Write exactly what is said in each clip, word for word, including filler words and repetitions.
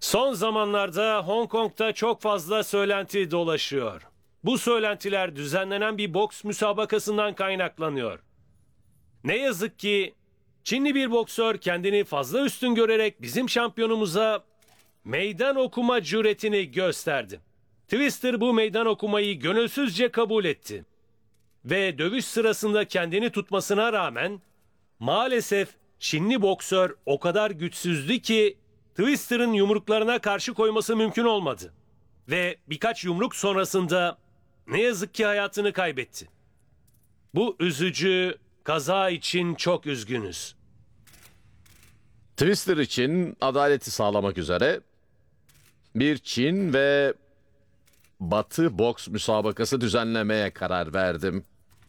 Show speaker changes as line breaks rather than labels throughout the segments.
Son zamanlarda Hong Kong'da çok fazla söylenti dolaşıyor. Bu söylentiler düzenlenen bir boks müsabakasından kaynaklanıyor. Ne yazık ki Çinli bir boksör kendini fazla üstün görerek bizim şampiyonumuza meydan okuma cüretini gösterdi. Twister bu meydan okumayı gönülsüzce kabul etti. Ve dövüş sırasında kendini tutmasına rağmen maalesef Çinli boksör o kadar güçsüzdü ki Twister'ın yumruklarına karşı koyması mümkün olmadı. Ve birkaç yumruk sonrasında ne yazık ki hayatını kaybetti. Bu üzücü kaza için çok üzgünüz.
Twister için adaleti sağlamak üzere bir Çin ve Batı boks müsabakası düzenlemeye karar verdim.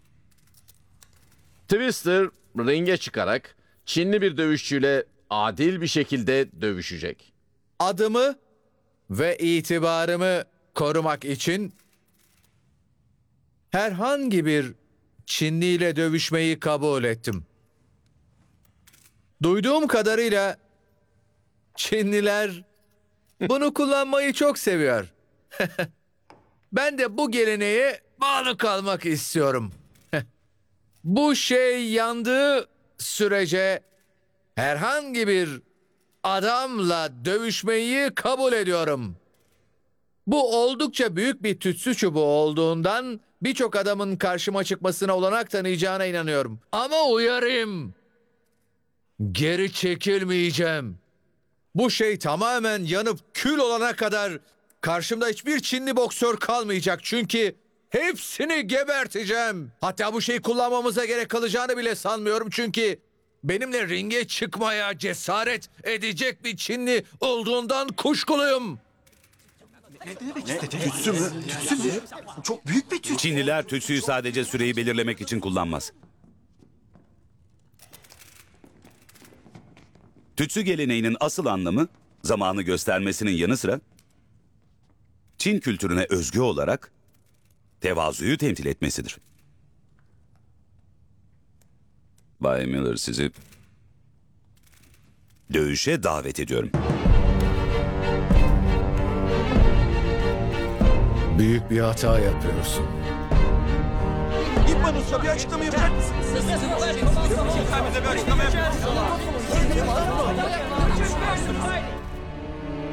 Twister ringe çıkarak Çinli bir dövüşçüyle adil bir şekilde dövüşecek.
Adımı ve itibarımı korumak için herhangi bir Çinli ile dövüşmeyi kabul ettim. Duyduğum kadarıyla Çinliler bunu kullanmayı çok seviyor. Ben de bu geleneğe bağlı kalmak istiyorum. Bu şey yandığı sürece herhangi bir adamla dövüşmeyi kabul ediyorum. Bu oldukça büyük bir tütsü çubuğu olduğundan birçok adamın karşıma çıkmasına olanak tanıyacağına inanıyorum. Ama uyarayım. Geri çekilmeyeceğim. Bu şey tamamen yanıp kül olana kadar karşımda hiçbir Çinli boksör kalmayacak çünkü hepsini geberteceğim. Hatta bu şeyi kullanmamıza gerek kalacağını bile sanmıyorum çünkü benimle ringe çıkmaya cesaret edecek bir Çinli olduğundan kuşkuluyum.
Tütsü mü? Tütsü mü? Çok büyük bir tütsü.
Çinliler tütsüyü sadece süreyi belirlemek için kullanmaz. Tütsü geleneğinin asıl anlamı zamanı göstermesinin yanı sıra Çin kültürüne özgü olarak tevazuyu temsil etmesidir. Bay Miller, sizi dövüşe davet ediyorum.
Büyük bir hata yapıyorsun.
İbn Usta bir açıklama yapacak mısınız? Bize bir açıklama yapın.